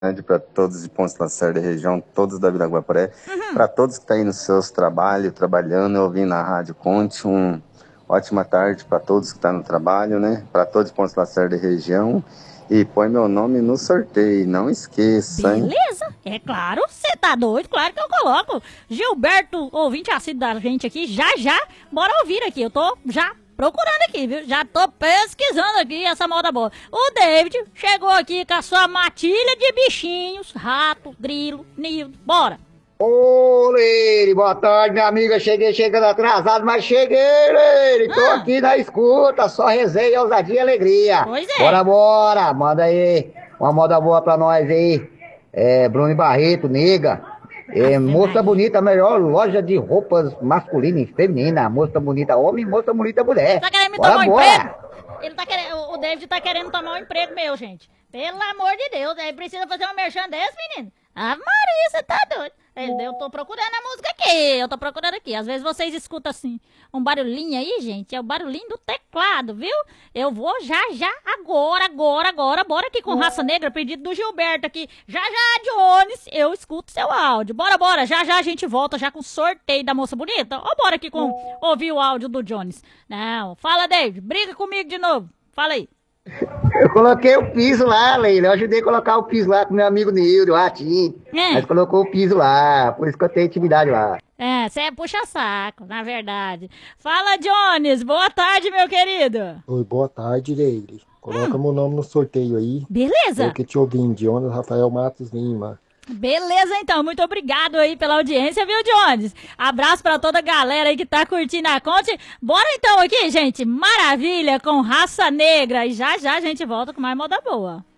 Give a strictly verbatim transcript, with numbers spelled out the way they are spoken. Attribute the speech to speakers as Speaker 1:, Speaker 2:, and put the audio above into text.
Speaker 1: para todos de Pontes Lacerda da região, todos da Vila Guaporé, uhum. Para todos que estão tá aí nos seus trabalhos, trabalhando, ouvindo na Rádio Conte, um ótima tarde para todos que estão tá no trabalho, né? Para todos de Pontes Lacerda da região. E põe meu nome no sorteio, não esqueça, hein?
Speaker 2: Beleza, é claro, você tá doido, claro que eu coloco. Gilberto, ouvinte assíduo da gente aqui, já já, bora ouvir aqui, eu tô já procurando aqui, viu? Já tô pesquisando aqui essa moda boa. O David chegou aqui com a sua matilha de bichinhos, rato, grilo, nildo, bora.
Speaker 3: Ô, Leire, boa tarde, minha amiga. Cheguei chegando atrasado, mas cheguei, Leire. Tô ah. aqui na escuta, só resenha, ousadia e alegria.
Speaker 2: Pois é.
Speaker 3: Bora, bora. Manda aí uma moda boa pra nós aí. É, Bruno Barreto, nega. É, moça bonita, melhor loja de roupas masculina e feminina. Moça bonita homem, moça bonita mulher.
Speaker 2: Tá querendo me bora, tomar um emprego? Ele tá querendo, o David tá querendo tomar um emprego meu, gente. Pelo amor de Deus, ele precisa fazer um merchan desse, menino. Ah, Maria, você tá doido. Eu tô procurando a música aqui, eu tô procurando aqui. Às vezes vocês escutam assim, um barulhinho aí, gente. É o barulhinho do teclado, viu? Eu vou já, já, agora, agora, agora. Bora aqui com Raça Negra, pedido do Gilberto aqui. Já, já, Jones, eu escuto seu áudio. Bora, bora, já, já a gente volta já com o sorteio da moça bonita. Ou bora aqui com ouvir o áudio do Jones. Não, fala, David, briga comigo de novo. Fala aí.
Speaker 3: Eu coloquei o piso lá, Leila. Eu ajudei a colocar o piso lá com meu amigo Nildo, o Ratinho. É. Mas colocou o piso lá, por isso que eu tenho intimidade lá.
Speaker 2: É, você é puxa-saco, na verdade. Fala, Jones. Boa tarde, meu querido.
Speaker 4: Oi, boa tarde, Leila. Coloca hum. meu nome no sorteio aí.
Speaker 2: Beleza.
Speaker 4: Eu que te ouvi, Jones Rafael Matos Lima.
Speaker 2: Beleza, então. Muito obrigado aí pela audiência, viu, Jones? Abraço pra toda a galera aí que tá curtindo a Conte. Bora então aqui, gente. Maravilha com Raça Negra. E já já a gente volta com mais moda boa.